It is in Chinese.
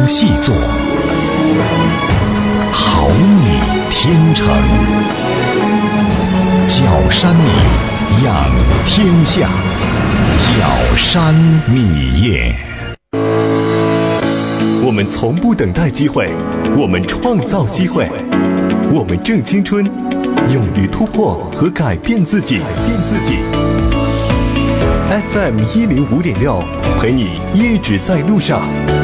细作，好米天成。角山米，养天下。角山米业。 我们从不等待机会，我们创造机会。我们正青春，勇于突破和改变自己。FM 105.6，陪你一直在路上。